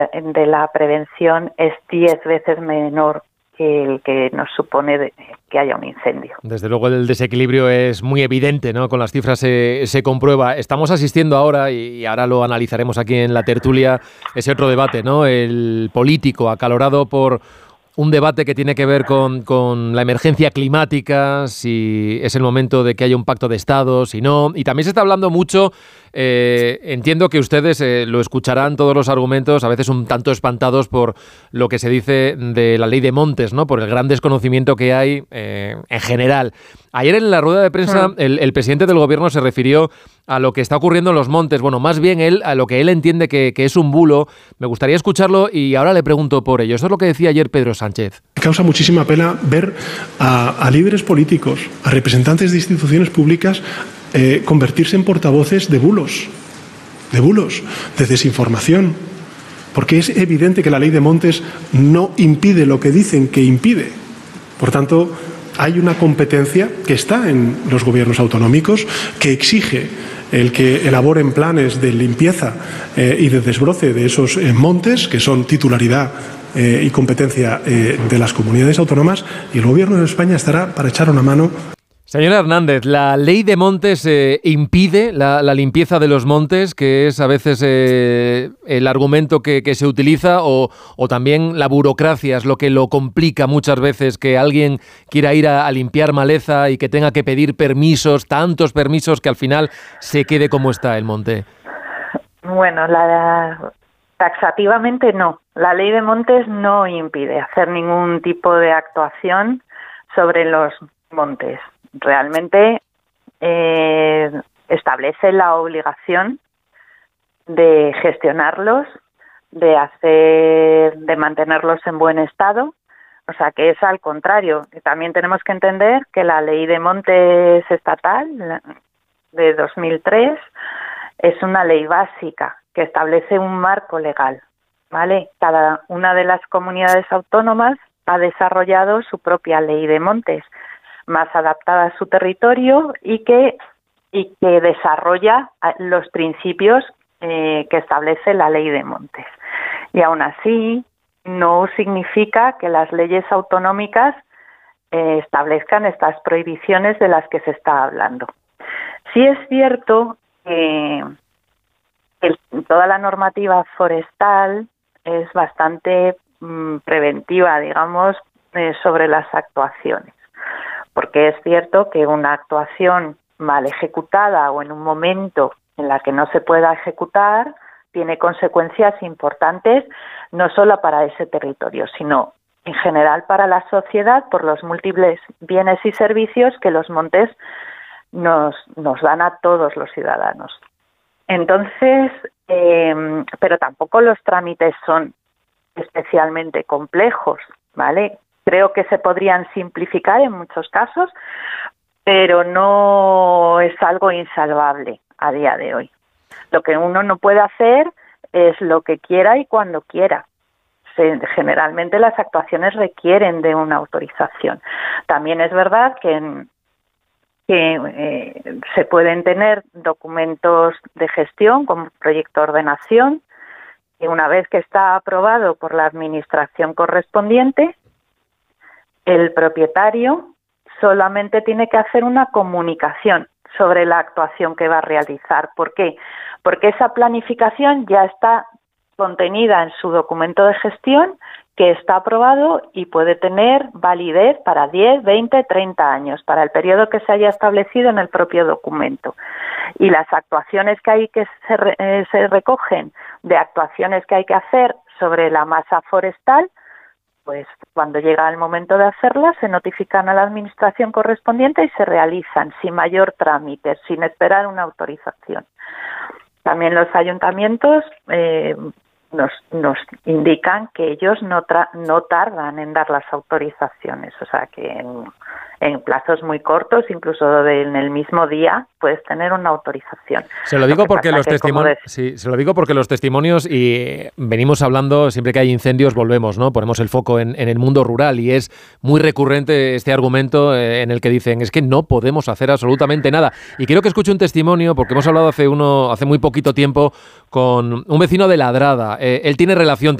de la prevención es 10 veces menor que el que nos supone que haya un incendio. Desde luego el desequilibrio es muy evidente, ¿no? Con las cifras se comprueba. Estamos asistiendo ahora, y ahora lo analizaremos aquí en la tertulia, ese otro debate, ¿no? El político, acalorado por un debate que tiene que ver con la emergencia climática, si es el momento de que haya un pacto de Estado, si no. Y también se está hablando mucho, entiendo que ustedes lo escucharán todos los argumentos, a veces un tanto espantados por lo que se dice de la ley de montes, ¿no? Por el gran desconocimiento que hay en general. Ayer en la rueda de prensa el presidente del gobierno se refirió a lo que está ocurriendo en los montes. Bueno, más bien a lo que él entiende que es un bulo. Me gustaría escucharlo y ahora le pregunto por ello. Eso es lo que decía ayer Pedro Sánchez. Causa muchísima pena ver a líderes políticos, a representantes de instituciones públicas convertirse en portavoces de bulos, de desinformación. Porque es evidente que la ley de montes no impide lo que dicen que impide. Por tanto, hay una competencia que está en los gobiernos autonómicos que exige el que elaboren planes de limpieza y de desbroce de esos montes, que son titularidad y competencia de las comunidades autónomas, y el Gobierno de España estará para echar una mano. Señora Hernández, ¿la ley de montes impide la limpieza de los montes, que es a veces el argumento que se utiliza, o también la burocracia es lo que lo complica muchas veces, que alguien quiera ir a limpiar maleza y que tenga que pedir permisos, tantos permisos, que al final se quede como está el monte? Bueno, taxativamente no. La ley de montes no impide hacer ningún tipo de actuación sobre los montes. Realmente establece la obligación de gestionarlos, de mantenerlos en buen estado. O sea, que es al contrario. También tenemos que entender que la ley de montes estatal de 2003 es una ley básica que establece un marco legal, ¿vale? Cada una de las comunidades autónomas ha desarrollado su propia ley de montes, más adaptada a su territorio y que desarrolla los principios que establece la ley de montes. Y aún así, no significa que las leyes autonómicas establezcan estas prohibiciones de las que se está hablando. Sí es cierto que toda la normativa forestal es bastante preventiva, digamos, sobre las actuaciones. Porque es cierto que una actuación mal ejecutada o en un momento en la que no se pueda ejecutar tiene consecuencias importantes no solo para ese territorio, sino en general para la sociedad por los múltiples bienes y servicios que los montes nos dan a todos los ciudadanos. Entonces, pero tampoco los trámites son especialmente complejos, ¿vale? Creo que se podrían simplificar en muchos casos, pero no es algo insalvable a día de hoy. Lo que uno no puede hacer es lo que quiera y cuando quiera. Generalmente las actuaciones requieren de una autorización. También es verdad que se pueden tener documentos de gestión como proyecto de ordenación y una vez que está aprobado por la administración correspondiente, el propietario solamente tiene que hacer una comunicación sobre la actuación que va a realizar. ¿Por qué? Porque esa planificación ya está contenida en su documento de gestión que está aprobado y puede tener validez para 10, 20, 30 años, para el periodo que se haya establecido en el propio documento. Y las actuaciones que hay que se recogen de actuaciones que hay que hacer sobre la masa forestal, pues cuando llega el momento de hacerlas se notifican a la administración correspondiente y se realizan sin mayor trámite, sin esperar una autorización. También los ayuntamientos nos indican que ellos no tardan en dar las autorizaciones, o sea que en plazos muy cortos, incluso en el mismo día, puedes tener una autorización. Se lo digo porque los testimonios, se lo digo porque los testimonios, y venimos hablando, siempre que hay incendios volvemos, ¿no? Ponemos el foco en el mundo rural y es muy recurrente este argumento en el que dicen, es que no podemos hacer absolutamente nada. Y quiero que escuche un testimonio, porque hemos hablado hace muy poquito tiempo con un vecino de Ladrada. Él tiene relación